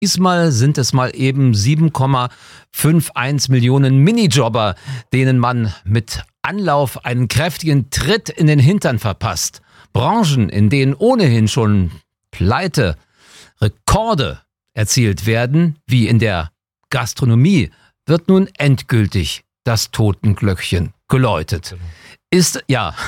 Diesmal sind es mal eben 7,51 Millionen Minijobber, denen man mit Anlauf einen kräftigen Tritt in den Hintern verpasst. Branchen, in denen ohnehin schon Pleite, Rekorde erzielt werden, wie in der Gastronomie, wird nun endgültig das Totenglöckchen geläutet. Ist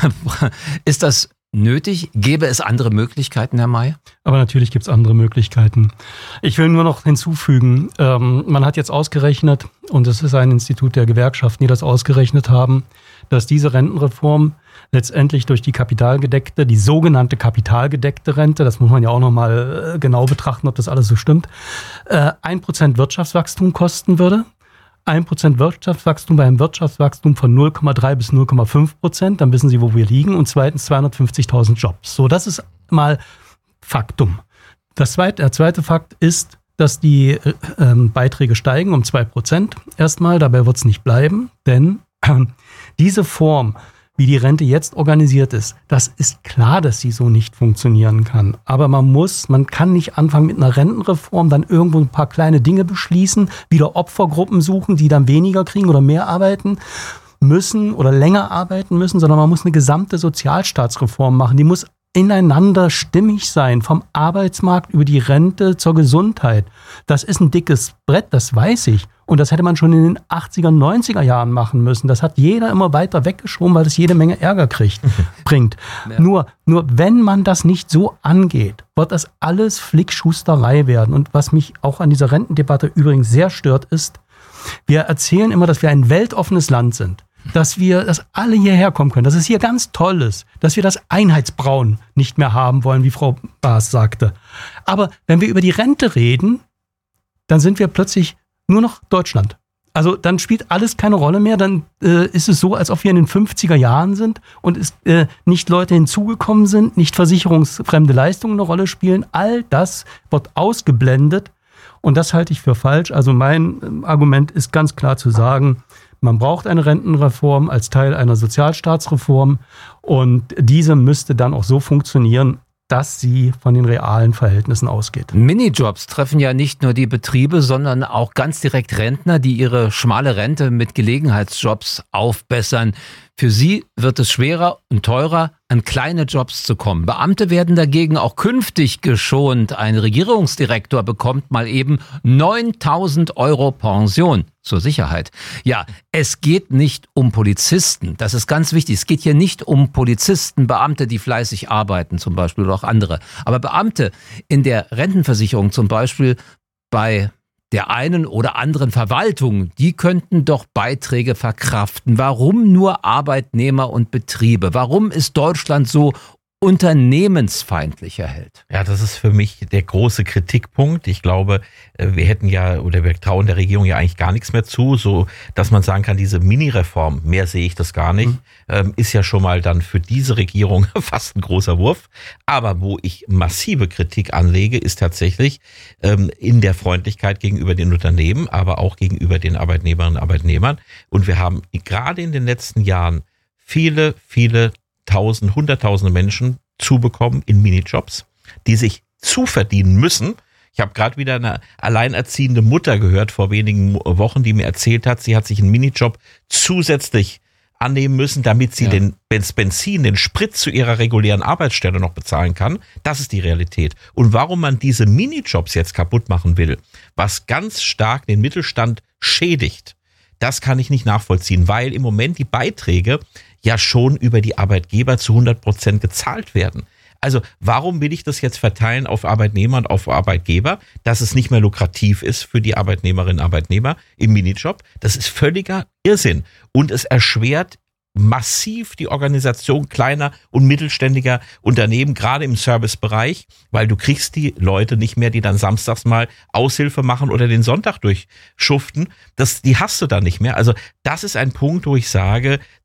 das nötig? Gäbe es andere Möglichkeiten, Herr May? Aber natürlich gibt es andere Möglichkeiten. Ich will nur noch hinzufügen, man hat jetzt ausgerechnet, und es ist ein Institut der Gewerkschaften, die das ausgerechnet haben, dass diese Rentenreform letztendlich durch die sogenannte kapitalgedeckte Rente, das muss man ja auch nochmal genau betrachten, ob das alles so stimmt, 1% Wirtschaftswachstum kosten würde. 1% Wirtschaftswachstum bei einem Wirtschaftswachstum von 0,3 bis 0,5%, dann wissen Sie, wo wir liegen. Und zweitens 250.000 Jobs. So, das ist mal Faktum. Der zweite Fakt ist, dass die Beiträge steigen um 2% erstmal. Dabei wird es nicht bleiben, denn diese Form, wie die Rente jetzt organisiert ist, das ist klar, dass sie so nicht funktionieren kann. Aber man kann nicht anfangen mit einer Rentenreform, dann irgendwo ein paar kleine Dinge beschließen, wieder Opfergruppen suchen, die dann weniger kriegen oder mehr arbeiten müssen oder länger arbeiten müssen, sondern man muss eine gesamte Sozialstaatsreform machen. Die muss ineinander stimmig sein, vom Arbeitsmarkt über die Rente zur Gesundheit. Das ist ein dickes Brett, das weiß ich. Und das hätte man schon in den 80er, 90er Jahren machen müssen. Das hat jeder immer weiter weggeschoben, weil das jede Menge Ärger bringt. Ja. Nur wenn man das nicht so angeht, wird das alles Flickschusterei werden. Und was mich auch an dieser Rentendebatte übrigens sehr stört, ist, wir erzählen immer, dass wir ein weltoffenes Land sind. Dass alle hierher kommen können, dass es hier ganz toll ist, dass wir das Einheitsbrauen nicht mehr haben wollen, wie Frau Baas sagte. Aber wenn wir über die Rente reden, dann sind wir plötzlich nur noch Deutschland. Also dann spielt alles keine Rolle mehr, dann ist es so, als ob wir in den 50er Jahren sind und nicht Leute hinzugekommen sind, nicht versicherungsfremde Leistungen eine Rolle spielen. All das wird ausgeblendet und das halte ich für falsch. Also mein Argument ist ganz klar zu sagen, man braucht eine Rentenreform als Teil einer Sozialstaatsreform und diese müsste dann auch so funktionieren, dass sie von den realen Verhältnissen ausgeht. Minijobs treffen ja nicht nur die Betriebe, sondern auch ganz direkt Rentner, die ihre schmale Rente mit Gelegenheitsjobs aufbessern. Für sie wird es schwerer und teurer, an kleine Jobs zu kommen. Beamte werden dagegen auch künftig geschont. Ein Regierungsdirektor bekommt mal eben 9.000 € Pension zur Sicherheit. Ja, es geht nicht um Polizisten. Das ist ganz wichtig. Es geht hier nicht um Polizisten, Beamte, die fleißig arbeiten zum Beispiel oder auch andere. Aber Beamte in der Rentenversicherung zum Beispiel bei der einen oder anderen Verwaltung, die könnten doch Beiträge verkraften. Warum nur Arbeitnehmer und Betriebe? Warum ist Deutschland so unternehmensfeindlich, Herr Held? Ja, das ist für mich der große Kritikpunkt. Ich glaube, wir trauen der Regierung ja eigentlich gar nichts mehr zu, so dass man sagen kann, diese Mini-Reform, mehr sehe ich das gar nicht, ist ja schon mal dann für diese Regierung fast ein großer Wurf. Aber wo ich massive Kritik anlege, ist tatsächlich in der Freundlichkeit gegenüber den Unternehmen, aber auch gegenüber den Arbeitnehmerinnen und Arbeitnehmern. Und wir haben gerade in den letzten Jahren viele Hunderttausende Menschen zubekommen in Minijobs, die sich zuverdienen müssen. Ich habe gerade wieder eine alleinerziehende Mutter gehört vor wenigen Wochen, die mir erzählt hat, sie hat sich einen Minijob zusätzlich annehmen müssen, damit sie den Benzin, den Sprit zu ihrer regulären Arbeitsstelle noch bezahlen kann. Das ist die Realität. Und warum man diese Minijobs jetzt kaputt machen will, was ganz stark den Mittelstand schädigt, das kann ich nicht nachvollziehen, weil im Moment die Beiträge ja schon über die Arbeitgeber zu 100% gezahlt werden. Also warum will ich das jetzt verteilen auf Arbeitnehmer und auf Arbeitgeber, dass es nicht mehr lukrativ ist für die Arbeitnehmerinnen und Arbeitnehmer im Minijob? Das ist völliger Irrsinn und es erschwert massiv die Organisation kleiner und mittelständiger Unternehmen, gerade im Servicebereich, weil du kriegst die Leute nicht mehr, die dann samstags mal Aushilfe machen oder den Sonntag durchschuften. Die hast du dann nicht mehr. Also das ist ein Punkt, wo ich sage,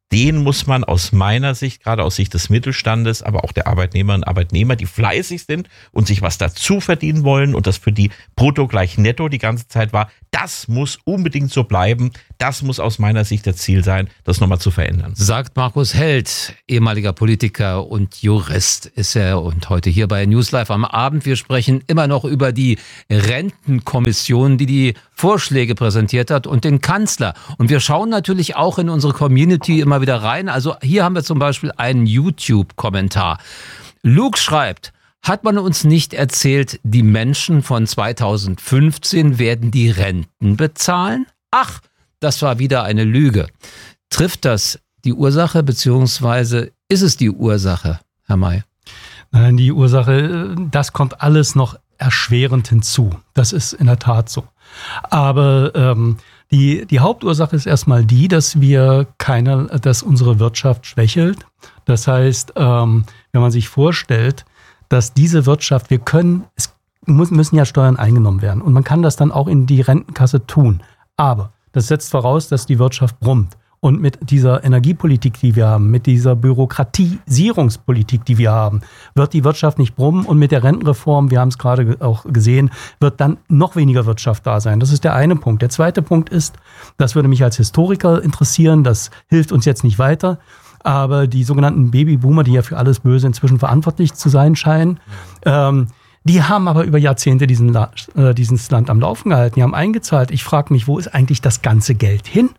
den muss man aus meiner Sicht, gerade aus Sicht des Mittelstandes, aber auch der Arbeitnehmerinnen und Arbeitnehmer, die fleißig sind und sich was dazu verdienen wollen und das für die brutto gleich netto die ganze Zeit war, das muss unbedingt so bleiben. Das muss aus meiner Sicht das Ziel sein, das nochmal zu verändern. Sagt Markus Held, ehemaliger Politiker und Jurist ist er und heute hier bei News Live am Abend. Wir sprechen immer noch über die Rentenkommission, die Vorschläge präsentiert hat und den Kanzler. Und wir schauen natürlich auch in unsere Community immer wieder rein. Also hier haben wir zum Beispiel einen YouTube-Kommentar. Luke schreibt: Hat man uns nicht erzählt, die Menschen von 2015 werden die Renten bezahlen? Ach, das war wieder eine Lüge. Trifft das die Ursache, beziehungsweise ist es die Ursache, Herr May? Nein, die Ursache, das kommt alles noch erschwerend hinzu. Das ist in der Tat so. Aber die Hauptursache ist erstmal die, dass unsere Wirtschaft schwächelt. Das heißt, wenn man sich vorstellt, dass diese Wirtschaft, müssen ja Steuern eingenommen werden. Und man kann das dann auch in die Rentenkasse tun. Aber das setzt voraus, dass die Wirtschaft brummt. Und mit dieser Energiepolitik, die wir haben, mit dieser Bürokratisierungspolitik, die wir haben, wird die Wirtschaft nicht brummen. Und mit der Rentenreform, wir haben es gerade auch gesehen, wird dann noch weniger Wirtschaft da sein. Das ist der eine Punkt. Der zweite Punkt ist, das würde mich als Historiker interessieren, das hilft uns jetzt nicht weiter, aber die sogenannten Babyboomer, die ja für alles Böse inzwischen verantwortlich zu sein scheinen, die haben aber über Jahrzehnte dieses Land am Laufen gehalten. Die haben eingezahlt. Ich frage mich, wo ist eigentlich das ganze Geld hin?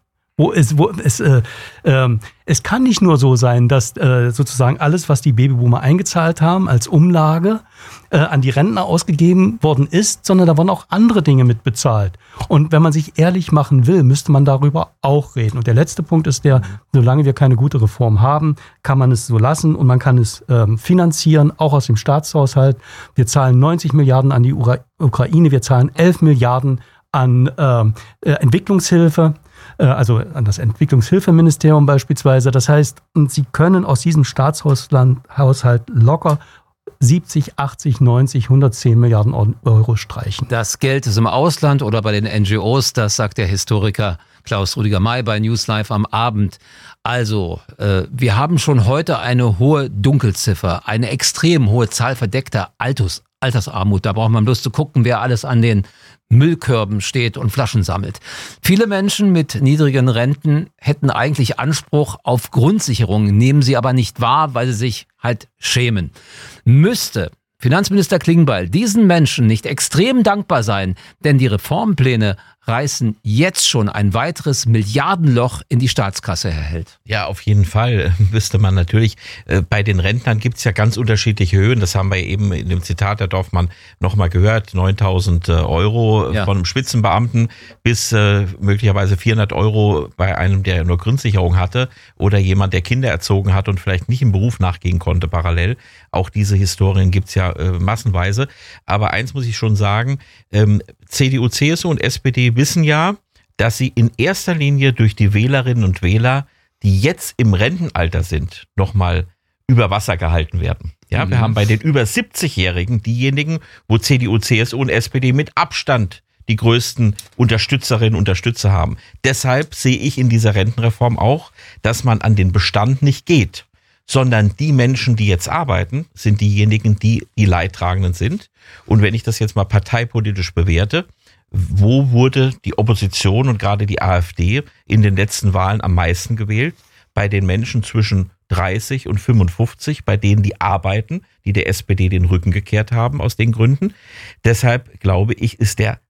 Es kann nicht nur so sein, dass sozusagen alles, was die Babyboomer eingezahlt haben als Umlage, an die Rentner ausgegeben worden ist, sondern da wurden auch andere Dinge mit bezahlt. Und wenn man sich ehrlich machen will, müsste man darüber auch reden. Und der letzte Punkt ist solange wir keine gute Reform haben, kann man es so lassen und man kann es finanzieren, auch aus dem Staatshaushalt. Wir zahlen 90 Milliarden an die Ukraine, wir zahlen 11 Milliarden an Entwicklungshilfe, also an das Entwicklungshilfeministerium beispielsweise. Das heißt, Sie können aus diesem Staatshaushalt locker 70, 80, 90, 110 Milliarden Euro streichen. Das Geld ist im Ausland oder bei den NGOs, das sagt der Historiker Klaus Rüdiger May bei News Live am Abend. Also, wir haben schon heute eine hohe Dunkelziffer, eine extrem hohe Zahl verdeckter Altersarmut. Da braucht man bloß zu gucken, wer alles an den Müllkörben steht und Flaschen sammelt. Viele Menschen mit niedrigen Renten hätten eigentlich Anspruch auf Grundsicherung, nehmen sie aber nicht wahr, weil sie sich halt schämen. Müsste Finanzminister Klingbeil diesen Menschen nicht extrem dankbar sein, denn die Reformpläne reißen jetzt schon ein weiteres Milliardenloch in die Staatskasse, Herr Held. Ja, auf jeden Fall müsste man natürlich, bei den Rentnern gibt es ja ganz unterschiedliche Höhen, das haben wir eben in dem Zitat der Dorfmann nochmal gehört, 9.000 Euro von einem Spitzenbeamten bis möglicherweise 400 Euro bei einem, der nur Grundsicherung hatte oder jemand, der Kinder erzogen hat und vielleicht nicht im Beruf nachgehen konnte parallel. Auch diese Historien gibt es ja massenweise. Aber eins muss ich schon sagen, CDU, CSU und SPD wissen ja, dass sie in erster Linie durch die Wählerinnen und Wähler, die jetzt im Rentenalter sind, nochmal über Wasser gehalten werden. Ja, wir haben bei den über 70-Jährigen diejenigen, wo CDU, CSU und SPD mit Abstand die größten Unterstützerinnen und Unterstützer haben. Deshalb sehe ich in dieser Rentenreform auch, dass man an den Bestand nicht geht, sondern die Menschen, die jetzt arbeiten, sind diejenigen, die die Leidtragenden sind. Und wenn ich das jetzt mal parteipolitisch bewerte, wo wurde die Opposition und gerade die AfD in den letzten Wahlen am meisten gewählt? Bei den Menschen zwischen 30 und 55, bei denen die arbeiten, die der SPD den Rücken gekehrt haben aus den Gründen. Deshalb glaube ich, ist der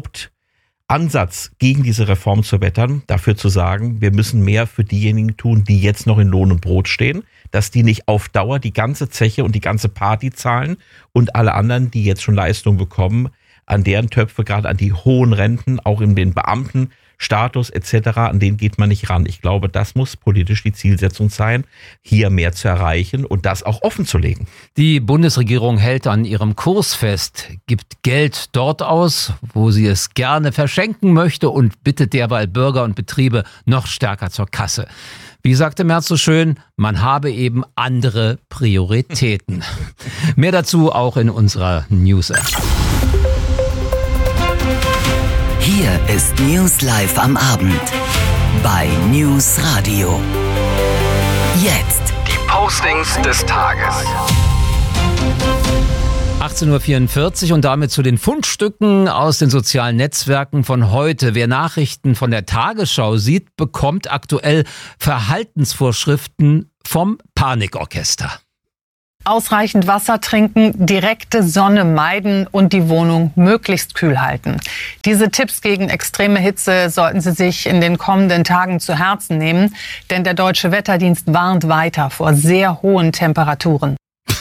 Hauptansatz gegen diese Reform zu wettern, dafür zu sagen, wir müssen mehr für diejenigen tun, die jetzt noch in Lohn und Brot stehen, dass die nicht auf Dauer die ganze Zeche und die ganze Party zahlen und alle anderen, die jetzt schon Leistung bekommen, an deren Töpfe, gerade an die hohen Renten, auch in den Beamtenstatus etc., an denen geht man nicht ran. Ich glaube, das muss politisch die Zielsetzung sein, hier mehr zu erreichen und das auch offen zu legen. Die Bundesregierung hält an ihrem Kurs fest, gibt Geld dort aus, wo sie es gerne verschenken möchte und bittet derweil Bürger und Betriebe noch stärker zur Kasse. Wie sagte Merz so schön, man habe eben andere Prioritäten. Mehr dazu auch in unserer News-App. Hier ist News Live am Abend bei News Radio. Jetzt. Die Postings des Tages. 18.44 Uhr und damit zu den Fundstücken aus den sozialen Netzwerken von heute. Wer Nachrichten von der Tagesschau sieht, bekommt aktuell Verhaltensvorschriften vom Panikorchester. Ausreichend Wasser trinken, direkte Sonne meiden und die Wohnung möglichst kühl halten. Diese Tipps gegen extreme Hitze sollten Sie sich in den kommenden Tagen zu Herzen nehmen, denn der Deutsche Wetterdienst warnt weiter vor sehr hohen Temperaturen.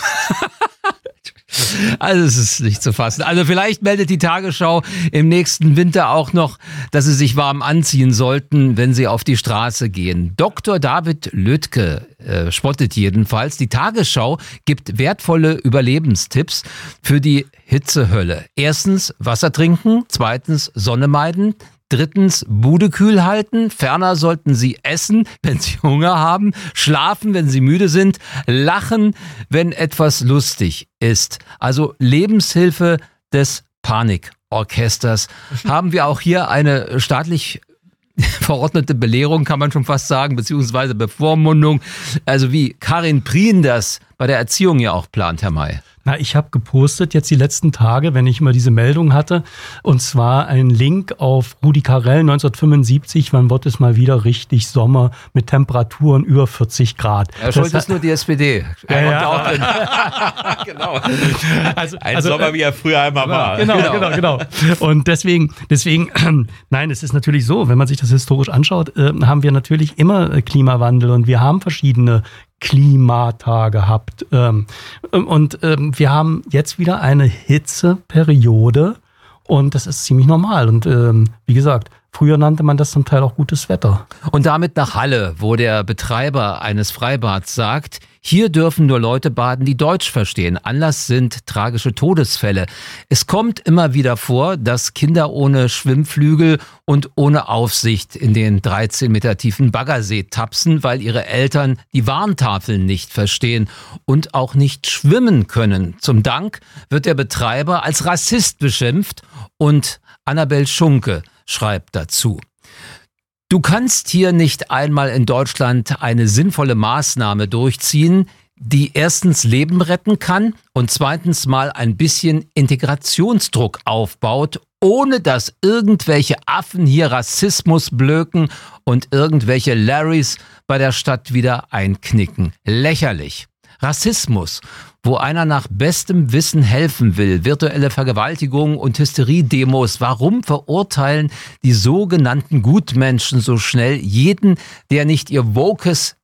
Also es ist nicht zu fassen. Also vielleicht meldet die Tagesschau im nächsten Winter auch noch, dass Sie sich warm anziehen sollten, wenn Sie auf die Straße gehen. Dr. David Lüdke spottet jedenfalls. Die Tagesschau gibt wertvolle Überlebenstipps für die Hitzehölle. Erstens Wasser trinken, zweitens Sonne meiden. Drittens, Bude kühl halten. Ferner sollten Sie essen, wenn Sie Hunger haben, schlafen, wenn Sie müde sind, lachen, wenn etwas lustig ist. Also Lebenshilfe des Panikorchesters. Haben wir auch hier eine staatlich verordnete Belehrung, kann man schon fast sagen, beziehungsweise Bevormundung. Also wie Karin Prien das bei der Erziehung ja auch plant, Herr May. Na, ich habe gepostet jetzt die letzten Tage, wenn ich mal diese Meldung hatte, und zwar einen Link auf Rudi Carrell 1975, wann wird es mal wieder richtig Sommer mit Temperaturen über 40 Grad. Ja, schuld ist nur die SPD. Ja. Auch drin. Genau. Ein Sommer, wie er früher einmal war. Genau. Und deswegen, nein, es ist natürlich so, wenn man sich das historisch anschaut, haben wir natürlich immer Klimawandel und wir haben verschiedene Klimata gehabt. Und wir haben jetzt wieder eine Hitzeperiode und das ist ziemlich normal. Und wie gesagt, früher nannte man das zum Teil auch gutes Wetter. Und damit nach Halle, wo der Betreiber eines Freibads sagt, hier dürfen nur Leute baden, die Deutsch verstehen. Anlass sind tragische Todesfälle. Es kommt immer wieder vor, dass Kinder ohne Schwimmflügel und ohne Aufsicht in den 13 Meter tiefen Baggersee tapsen, weil ihre Eltern die Warntafeln nicht verstehen und auch nicht schwimmen können. Zum Dank wird der Betreiber als Rassist beschimpft und Annabel Schunke schreibt dazu: Du kannst hier nicht einmal in Deutschland eine sinnvolle Maßnahme durchziehen, die erstens Leben retten kann und zweitens mal ein bisschen Integrationsdruck aufbaut, ohne dass irgendwelche Affen hier Rassismus blöken und irgendwelche Larrys bei der Stadt wieder einknicken. Lächerlich. Rassismus, wo einer nach bestem Wissen helfen will, virtuelle Vergewaltigungen und Hysteriedemos. Warum verurteilen die sogenannten Gutmenschen so schnell jeden, der nicht ihr wokes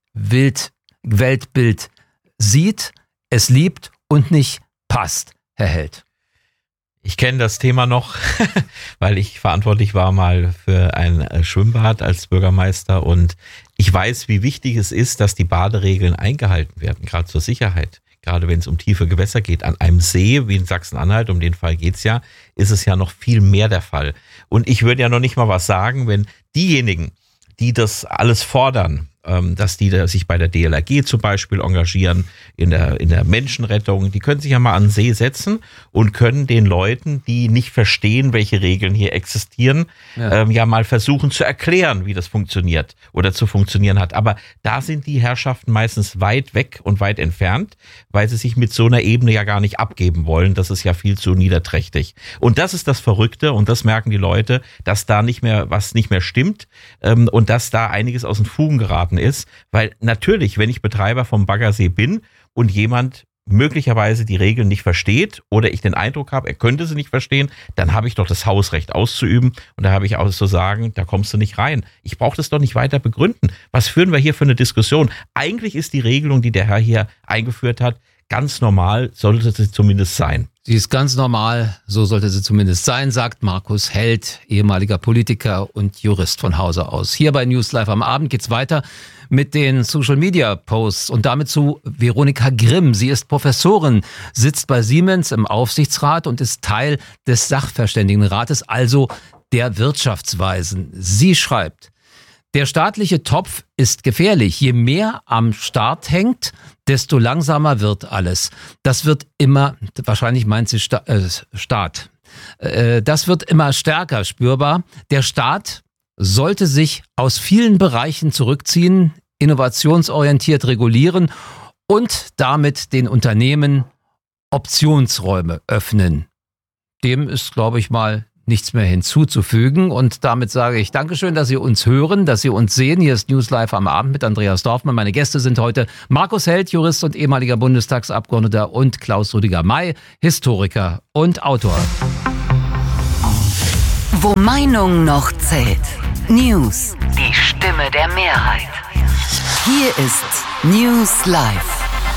Weltbild sieht, es liebt und nicht passt, Herr Held? Ich kenne das Thema noch, weil ich verantwortlich war mal für ein Schwimmbad als Bürgermeister und ich weiß, wie wichtig es ist, dass die Baderegeln eingehalten werden, gerade zur Sicherheit. Gerade wenn es um tiefe Gewässer geht. An einem See wie in Sachsen-Anhalt, um den Fall geht's ja, ist es ja noch viel mehr der Fall. Und ich würde ja noch nicht mal was sagen, wenn diejenigen, die das alles fordern, dass die sich bei der DLRG zum Beispiel engagieren, in der Menschenrettung, die können sich ja mal an den See setzen und können den Leuten, die nicht verstehen, welche Regeln hier existieren, ja mal versuchen zu erklären, wie das funktioniert oder zu funktionieren hat. Aber da sind die Herrschaften meistens weit weg und weit entfernt, weil sie sich mit so einer Ebene ja gar nicht abgeben wollen. Das ist ja viel zu niederträchtig. Und das ist das Verrückte und das merken die Leute, dass da was nicht mehr stimmt und dass da einiges aus den Fugen geraten ist, weil natürlich, wenn ich Betreiber vom Baggersee bin und jemand möglicherweise die Regeln nicht versteht oder ich den Eindruck habe, er könnte sie nicht verstehen, dann habe ich doch das Hausrecht auszuüben und da habe ich auch zu sagen, da kommst du nicht rein. Ich brauche das doch nicht weiter begründen. Was führen wir hier für eine Diskussion? Eigentlich ist die Regelung, die der Herr hier eingeführt hat, ganz normal, sollte sie zumindest sein. Sie ist ganz normal, so sollte sie zumindest sein, sagt Markus Held, ehemaliger Politiker und Jurist von Hause aus. Hier bei News Live am Abend geht's weiter mit den Social-Media-Posts und damit zu Veronika Grimm. Sie ist Professorin, sitzt bei Siemens im Aufsichtsrat und ist Teil des Sachverständigenrates, also der Wirtschaftsweisen. Sie schreibt: Der staatliche Topf ist gefährlich. Je mehr am Start hängt, desto langsamer wird alles. Das wird immer, wahrscheinlich meint sie Staat, das wird immer stärker spürbar. Der Staat sollte sich aus vielen Bereichen zurückziehen, innovationsorientiert regulieren und damit den Unternehmen Optionsräume öffnen. Dem ist, glaube ich mal, nichts mehr hinzuzufügen. Und damit sage ich Dankeschön, dass Sie uns hören, dass Sie uns sehen. Hier ist News Live am Abend mit Andreas Dorfmann. Meine Gäste sind heute Markus Held, Jurist und ehemaliger Bundestagsabgeordneter, und Klaus Rüdiger May, Historiker und Autor. Wo Meinung noch zählt. News, die Stimme der Mehrheit. Hier ist News Live.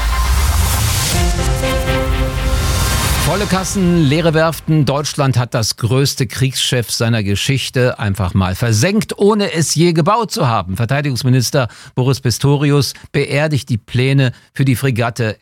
Volle Kassen, leere Werften. Deutschland hat das größte Kriegsschiff seiner Geschichte einfach mal versenkt, ohne es je gebaut zu haben. Verteidigungsminister Boris Pistorius beerdigt die Pläne für die Fregatte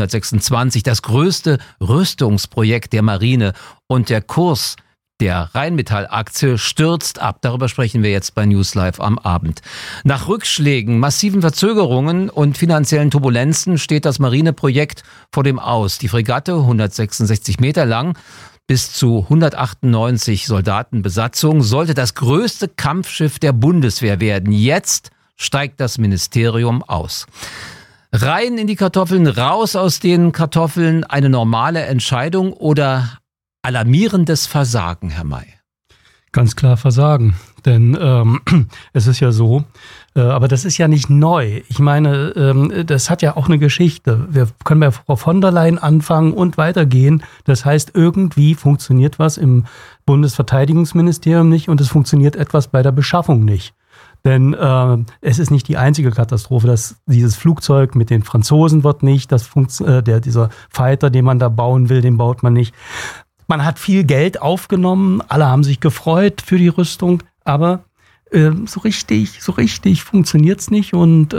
F-126, das größte Rüstungsprojekt der Marine. Und der Kurs der Rheinmetall-Aktie stürzt ab. Darüber sprechen wir jetzt bei News Live am Abend. Nach Rückschlägen, massiven Verzögerungen und finanziellen Turbulenzen steht das Marineprojekt vor dem Aus. Die Fregatte, 166 Meter lang, bis zu 198 Soldaten Besatzung, sollte das größte Kampfschiff der Bundeswehr werden. Jetzt steigt das Ministerium aus. Rein in die Kartoffeln, raus aus den Kartoffeln, eine normale Entscheidung oder alarmierendes Versagen, Herr May? Ganz klar Versagen, denn es ist ja so, aber das ist ja nicht neu. Ich meine, das hat ja auch eine Geschichte. Wir können bei Frau von der Leyen anfangen und weitergehen. Das heißt, irgendwie funktioniert was im Bundesverteidigungsministerium nicht und es funktioniert etwas bei der Beschaffung nicht. Denn es ist nicht die einzige Katastrophe, dass dieses Flugzeug mit den Franzosen wird nicht, dieser Fighter, den man da bauen will, den baut man nicht. Man hat viel Geld aufgenommen, alle haben sich gefreut für die Rüstung, aber so richtig funktioniert's nicht und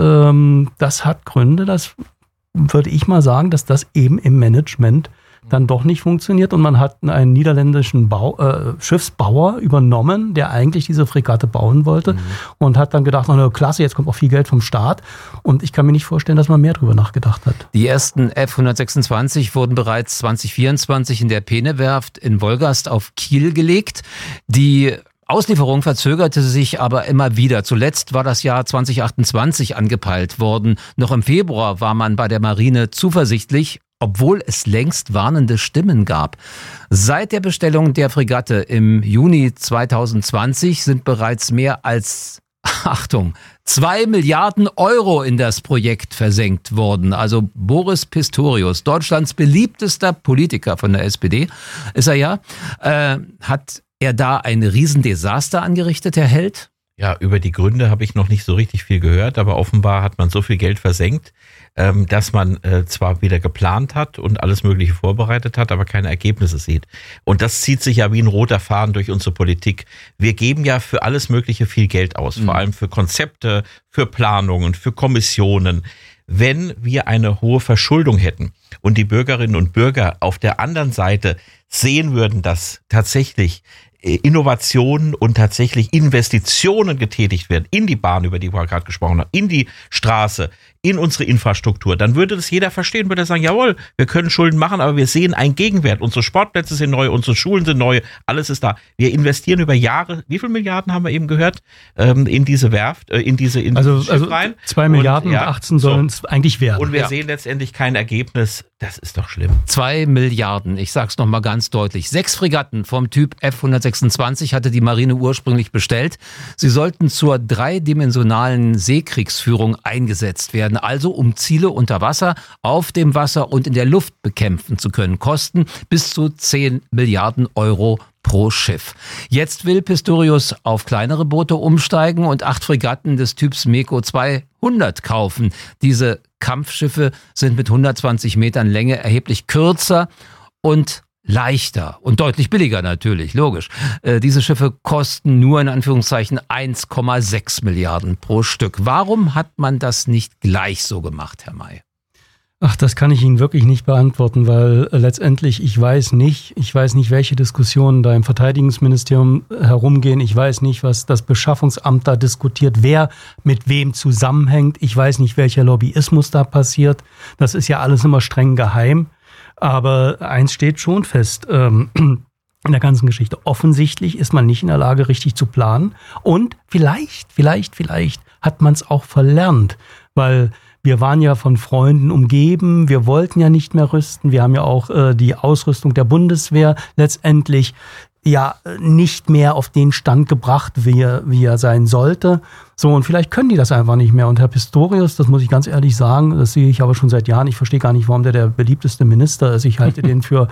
das hat Gründe, das würde ich mal sagen, dass das eben im Management dann doch nicht funktioniert und man hat einen niederländischen Schiffsbauer übernommen, der eigentlich diese Fregatte bauen wollte und hat dann gedacht, na klasse, jetzt kommt auch viel Geld vom Staat und ich kann mir nicht vorstellen, dass man mehr drüber nachgedacht hat. Die ersten F-126 wurden bereits 2024 in der Peene-Werft in Wolgast auf Kiel gelegt. Die Auslieferung verzögerte sich aber immer wieder. Zuletzt war das Jahr 2028 angepeilt worden. Noch im Februar war man bei der Marine zuversichtlich, obwohl es längst warnende Stimmen gab. Seit der Bestellung der Fregatte im Juni 2020 sind bereits mehr als, Achtung, 2 Milliarden Euro in das Projekt versenkt worden. Also Boris Pistorius, Deutschlands beliebtester Politiker von der SPD, ist er ja, hat er da ein Riesendesaster angerichtet, Herr Held? Ja, über die Gründe habe ich noch nicht so richtig viel gehört, aber offenbar hat man so viel Geld versenkt, dass man zwar wieder geplant hat und alles Mögliche vorbereitet hat, aber keine Ergebnisse sieht. Und das zieht sich ja wie ein roter Faden durch unsere Politik. Wir geben ja für alles Mögliche viel Geld aus, vor allem für Konzepte, für Planungen, für Kommissionen. Wenn wir eine hohe Verschuldung hätten und die Bürgerinnen und Bürger auf der anderen Seite sehen würden, dass tatsächlich Innovationen und tatsächlich Investitionen getätigt werden in die Bahn, über die wir gerade gesprochen haben, in die Straße, in unsere Infrastruktur, dann würde das jeder verstehen, würde sagen, jawohl, wir können Schulden machen, aber wir sehen einen Gegenwert. Unsere Sportplätze sind neu, unsere Schulen sind neu, alles ist da. Wir investieren über Jahre, wie viel Milliarden haben wir eben gehört, in diese Werft, in diese Schiff rein. 2 Milliarden und 18 sollen es eigentlich werden. Und wir sehen letztendlich kein Ergebnis. Das ist doch schlimm. 2 Milliarden, ich sag's nochmal ganz deutlich. 6 Fregatten vom Typ F-126 hatte die Marine ursprünglich bestellt. Sie sollten zur dreidimensionalen Seekriegsführung eingesetzt werden, also um Ziele unter Wasser, auf dem Wasser und in der Luft bekämpfen zu können. Kosten bis zu 10 Milliarden Euro pro Schiff. Jetzt will Pistorius auf kleinere Boote umsteigen und 8 Fregatten des Typs MEKO 200 kaufen. Diese Kampfschiffe sind mit 120 Metern Länge erheblich kürzer und leichter und deutlich billiger natürlich, logisch. Diese Schiffe kosten nur in Anführungszeichen 1,6 Milliarden pro Stück. Warum hat man das nicht gleich so gemacht, Herr May? Ach, das kann ich Ihnen wirklich nicht beantworten, weil letztendlich ich weiß nicht, welche Diskussionen da im Verteidigungsministerium herumgehen. Ich weiß nicht, was das Beschaffungsamt da diskutiert, wer mit wem zusammenhängt. Ich weiß nicht, welcher Lobbyismus da passiert. Das ist ja alles immer streng geheim. Aber eins steht schon fest. in der ganzen Geschichte. Offensichtlich ist man nicht in der Lage, richtig zu planen. Und vielleicht hat man es auch verlernt, weil wir waren ja von Freunden umgeben, wir wollten ja nicht mehr rüsten, wir haben ja auch die Ausrüstung der Bundeswehr letztendlich ja nicht mehr auf den Stand gebracht, wie er sein sollte. So, und vielleicht können die das einfach nicht mehr. Und Herr Pistorius, das muss ich ganz ehrlich sagen, das sehe ich aber schon seit Jahren. Ich verstehe gar nicht, warum der beliebteste Minister ist. Ich halte den für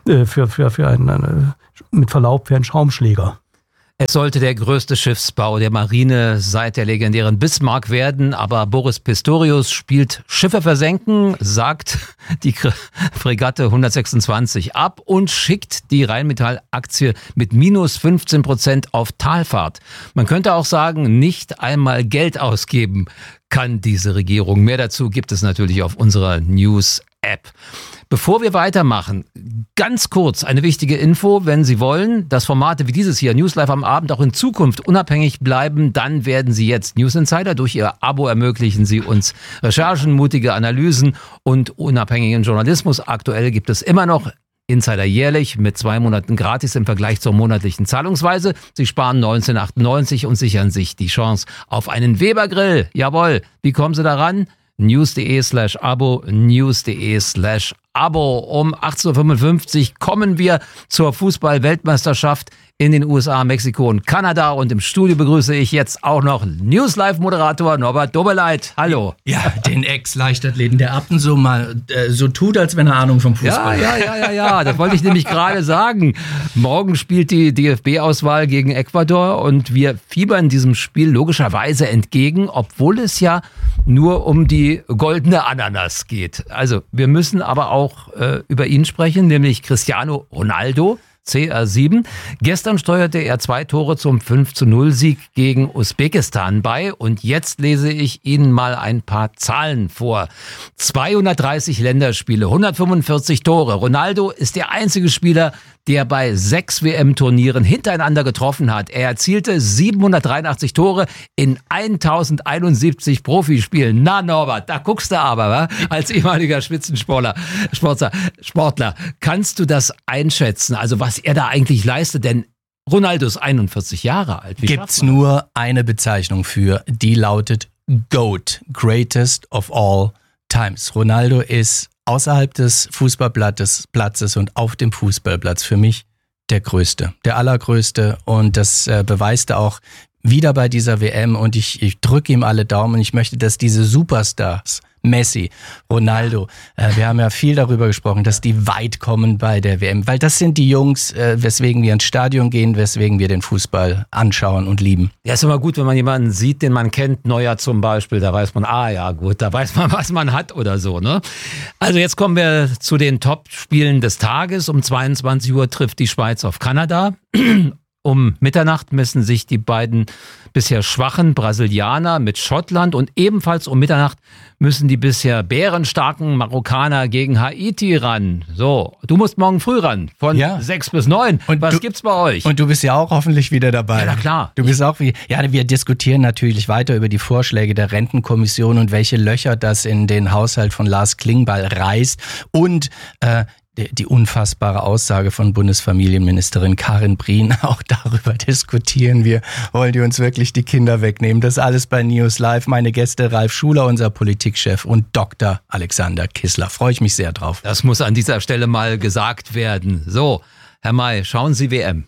einen, mit Verlaub, für einen Schaumschläger. Es sollte der größte Schiffsbau der Marine seit der legendären Bismarck werden, aber Boris Pistorius spielt Schiffe versenken, sagt die Fregatte 126 ab und schickt die Rheinmetall-Aktie mit minus 15% auf Talfahrt. Man könnte auch sagen, nicht einmal Geld ausgeben kann diese Regierung. Mehr dazu gibt es natürlich auf unserer News-App. Bevor wir weitermachen, ganz kurz eine wichtige Info. Wenn Sie wollen, dass Formate wie dieses hier, News Live am Abend, auch in Zukunft unabhängig bleiben, dann werden Sie jetzt News Insider. Durch Ihr Abo ermöglichen Sie uns Recherchen, mutige Analysen und unabhängigen Journalismus. Aktuell gibt es immer noch Insider jährlich mit 2 Monaten gratis im Vergleich zur monatlichen Zahlungsweise. Sie sparen 19,98 und sichern sich die Chance auf einen Weber-Grill. Jawohl, wie kommen Sie daran? news.de/abo, news.de/abo. Um 18.55 Uhr kommen wir zur Fußball-Weltmeisterschaft in den USA, Mexiko und Kanada. Und im Studio begrüße ich jetzt auch noch News-Live-Moderator Norbert Dobeleit. Hallo. Ja, den Ex-Leichtathleten, der ab und so mal so tut, als wenn er Ahnung vom Fußball hat. Ja, das wollte ich nämlich gerade sagen. Morgen spielt die DFB-Auswahl gegen Ecuador und wir fiebern diesem Spiel logischerweise entgegen, obwohl es ja nur um die goldene Ananas geht. Also wir müssen aber auch über ihn sprechen, nämlich Cristiano Ronaldo. CR7. Gestern steuerte er 2 Tore zum 5-0-Sieg gegen Usbekistan bei und jetzt lese ich Ihnen mal ein paar Zahlen vor. 230 Länderspiele, 145 Tore. Ronaldo ist der einzige Spieler, der bei 6 WM-Turnieren hintereinander getroffen hat. Er erzielte 783 Tore in 1071 Profispielen. Na Norbert, da guckst du aber, wa? Als ehemaliger Spitzensportler. Kannst du das einschätzen? Also was er da eigentlich leistet, denn Ronaldo ist 41 Jahre alt. Gibt's nur eine Bezeichnung für, die lautet GOAT, Greatest of All Times. Ronaldo ist außerhalb des Fußballplatzes und auf dem Fußballplatz für mich der Größte, der Allergrößte, und das beweist er auch wieder bei dieser WM, und ich drücke ihm alle Daumen. Ich möchte, dass diese Superstars, Messi, Ronaldo, wir haben ja viel darüber gesprochen, dass die weit kommen bei der WM, weil das sind die Jungs, weswegen wir ins Stadion gehen, weswegen wir den Fußball anschauen und lieben. Ja, ist immer gut, wenn man jemanden sieht, den man kennt, Neuer zum Beispiel, da weiß man, ja gut, da weiß man, was man hat oder so, ne? Also jetzt kommen wir zu den Top-Spielen des Tages. Um 22 Uhr trifft die Schweiz auf Kanada. Um Mitternacht messen sich die beiden bisher schwachen Brasilianer mit Schottland und ebenfalls um Mitternacht müssen die bisher bärenstarken Marokkaner gegen Haiti ran. So, du musst morgen früh ran, von 6 bis 9. Und was gibt's bei euch? Und du bist ja auch hoffentlich wieder dabei. Ja, na klar. Du bist auch wir diskutieren natürlich weiter über die Vorschläge der Rentenkommission und welche Löcher das in den Haushalt von Lars Klingbeil reißt und die unfassbare Aussage von Bundesfamilienministerin Karin Prien, auch darüber diskutieren wir. Wollen die uns wirklich die Kinder wegnehmen? Das alles bei News Live. Meine Gäste Ralf Schuler, unser Politikchef, und Dr. Alexander Kissler. Freue ich mich sehr drauf. Das muss an dieser Stelle mal gesagt werden. So, Herr May, schauen Sie WM.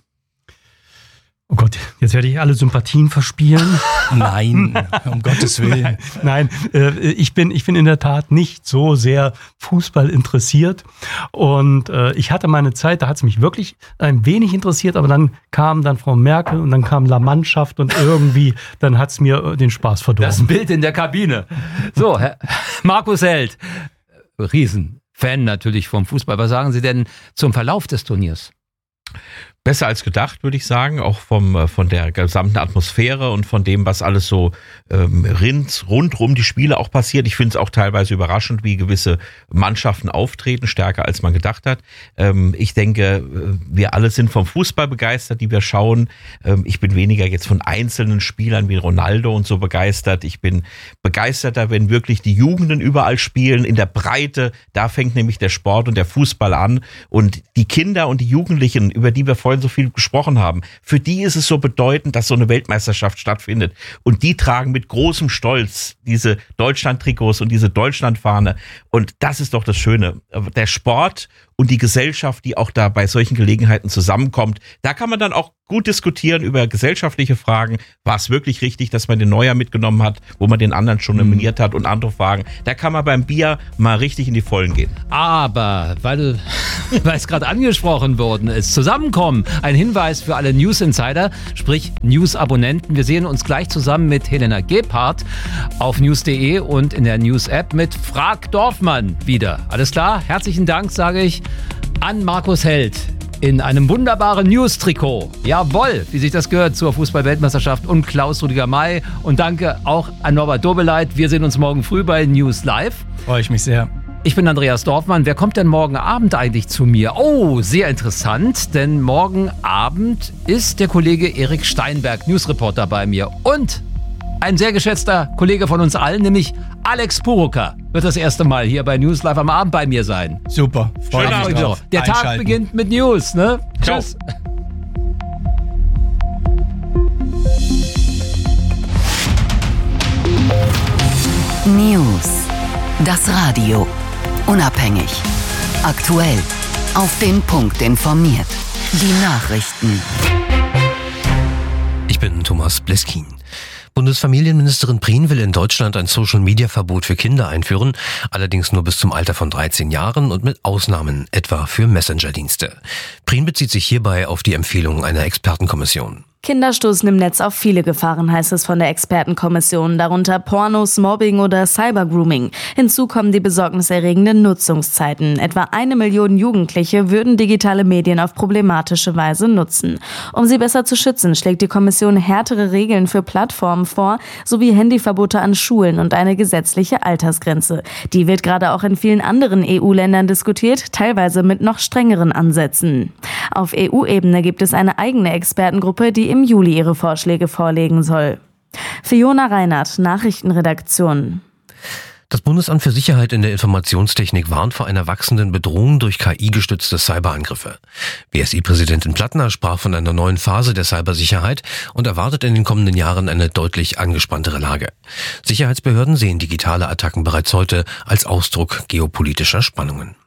Oh Gott, jetzt werde ich alle Sympathien verspielen. Nein, um Gottes Willen. Nein, ich bin in der Tat nicht so sehr Fußball interessiert. Und ich hatte meine Zeit, da hat es mich wirklich ein wenig interessiert, aber dann kam Frau Merkel und dann kam La Mannschaft und irgendwie, dann hat es mir den Spaß verdorben. Das Bild in der Kabine. So, Herr Markus Held, Riesenfan natürlich vom Fußball. Was sagen Sie denn zum Verlauf des Turniers? Besser als gedacht, würde ich sagen, auch von der gesamten Atmosphäre und von dem, was alles so rundrum die Spiele auch passiert. Ich finde es auch teilweise überraschend, wie gewisse Mannschaften auftreten, stärker als man gedacht hat. Ich denke, wir alle sind vom Fußball begeistert, die wir schauen. Ich bin weniger jetzt von einzelnen Spielern wie Ronaldo und so begeistert. Ich bin begeisterter, wenn wirklich die Jugenden überall spielen, in der Breite. Da fängt nämlich der Sport und der Fußball an. Und die Kinder und die Jugendlichen, über die wir vorhin vorhin so viel gesprochen haben, für die ist es so bedeutend, dass so eine Weltmeisterschaft stattfindet. Und die tragen mit großem Stolz diese Deutschland-Trikots und diese Deutschlandfahne. Und das ist doch das Schöne. Der Sport und die Gesellschaft, die auch da bei solchen Gelegenheiten zusammenkommt, da kann man dann auch gut diskutieren über gesellschaftliche Fragen. War es wirklich richtig, dass man den Neuer mitgenommen hat, wo man den anderen schon nominiert hat und andere Fragen. Da kann man beim Bier mal richtig in die Vollen gehen. Aber, weil es gerade angesprochen worden ist, zusammenkommen. Ein Hinweis für alle News Insider, sprich News-Abonnenten. Wir sehen uns gleich zusammen mit Helena Gebhardt auf news.de und in der News-App mit Frag Dorfmann wieder. Alles klar? Herzlichen Dank, sage ich, an Markus Held in einem wunderbaren News-Trikot. Jawohl, wie sich das gehört zur Fußball-Weltmeisterschaft und Klaus-Rudiger May. Und danke auch an Norbert Dobeleit. Wir sehen uns morgen früh bei News Live. Freue ich mich sehr. Ich bin Andreas Dorfmann. Wer kommt denn morgen Abend eigentlich zu mir? Oh, sehr interessant, denn morgen Abend ist der Kollege Erik Steinberg, Newsreporter, bei mir. Und ein sehr geschätzter Kollege von uns allen, nämlich Alex Purucker, wird das erste Mal hier bei News Live am Abend bei mir sein. Super, freue mich drauf. Der Tag beginnt mit News, ne? Ciao. Tschüss. News. Das Radio. Unabhängig. Aktuell. Auf den Punkt informiert. Die Nachrichten. Ich bin Thomas Bleskin. Bundesfamilienministerin Prien will in Deutschland ein Social-Media-Verbot für Kinder einführen, allerdings nur bis zum Alter von 13 Jahren und mit Ausnahmen, etwa für Messenger-Dienste. Prien bezieht sich hierbei auf die Empfehlung einer Expertenkommission. Kinder stoßen im Netz auf viele Gefahren, heißt es von der Expertenkommission, darunter Pornos, Mobbing oder Cybergrooming. Hinzu kommen die besorgniserregenden Nutzungszeiten. Etwa 1 Million Jugendliche würden digitale Medien auf problematische Weise nutzen. Um sie besser zu schützen, schlägt die Kommission härtere Regeln für Plattformen vor, sowie Handyverbote an Schulen und eine gesetzliche Altersgrenze. Die wird gerade auch in vielen anderen EU-Ländern diskutiert, teilweise mit noch strengeren Ansätzen. Auf EU-Ebene gibt es eine eigene Expertengruppe, die im Juli ihre Vorschläge vorlegen soll. Fiona Reinhardt, Nachrichtenredaktion. Das Bundesamt für Sicherheit in der Informationstechnik warnt vor einer wachsenden Bedrohung durch KI-gestützte Cyberangriffe. BSI-Präsidentin Plattner sprach von einer neuen Phase der Cybersicherheit und erwartet in den kommenden Jahren eine deutlich angespanntere Lage. Sicherheitsbehörden sehen digitale Attacken bereits heute als Ausdruck geopolitischer Spannungen.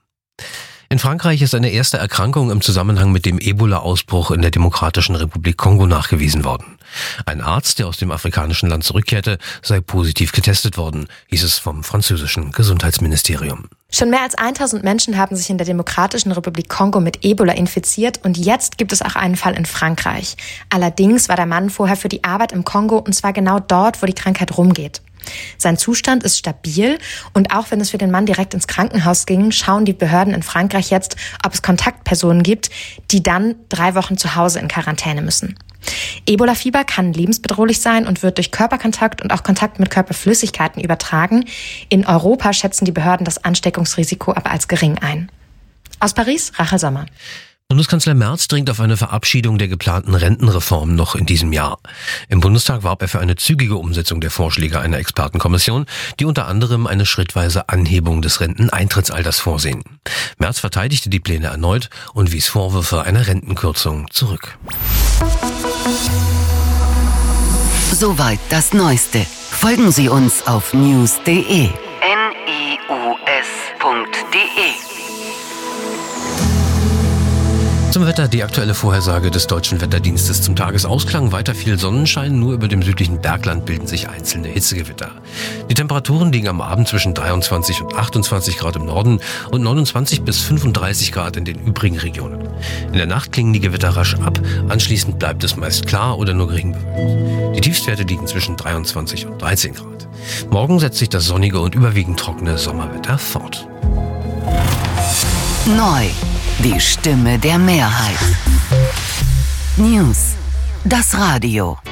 In Frankreich ist eine erste Erkrankung im Zusammenhang mit dem Ebola-Ausbruch in der Demokratischen Republik Kongo nachgewiesen worden. Ein Arzt, der aus dem afrikanischen Land zurückkehrte, sei positiv getestet worden, hieß es vom französischen Gesundheitsministerium. Schon mehr als 1000 Menschen haben sich in der Demokratischen Republik Kongo mit Ebola infiziert und jetzt gibt es auch einen Fall in Frankreich. Allerdings war der Mann vorher für die Arbeit im Kongo und zwar genau dort, wo die Krankheit rumgeht. Sein Zustand ist stabil und auch wenn es für den Mann direkt ins Krankenhaus ging, schauen die Behörden in Frankreich jetzt, ob es Kontaktpersonen gibt, die dann 3 Wochen zu Hause in Quarantäne müssen. Ebola-Fieber kann lebensbedrohlich sein und wird durch Körperkontakt und auch Kontakt mit Körperflüssigkeiten übertragen. In Europa schätzen die Behörden das Ansteckungsrisiko aber als gering ein. Aus Paris, Rachel Sommer. Bundeskanzler Merz dringt auf eine Verabschiedung der geplanten Rentenreform noch in diesem Jahr. Im Bundestag warb er für eine zügige Umsetzung der Vorschläge einer Expertenkommission, die unter anderem eine schrittweise Anhebung des Renteneintrittsalters vorsehen. Merz verteidigte die Pläne erneut und wies Vorwürfe einer Rentenkürzung zurück. Soweit das Neueste. Folgen Sie uns auf news.de. news.de. Zum Wetter die aktuelle Vorhersage des Deutschen Wetterdienstes zum Tagesausklang. Weiter viel Sonnenschein, nur über dem südlichen Bergland bilden sich einzelne Hitzegewitter. Die Temperaturen liegen am Abend zwischen 23 und 28 Grad im Norden und 29 bis 35 Grad in den übrigen Regionen. In der Nacht klingen die Gewitter rasch ab, anschließend bleibt es meist klar oder nur gering bewölkt. Die Tiefstwerte liegen zwischen 23 und 13 Grad. Morgen setzt sich das sonnige und überwiegend trockene Sommerwetter fort. Neu. Die Stimme der Mehrheit. News. Das Radio.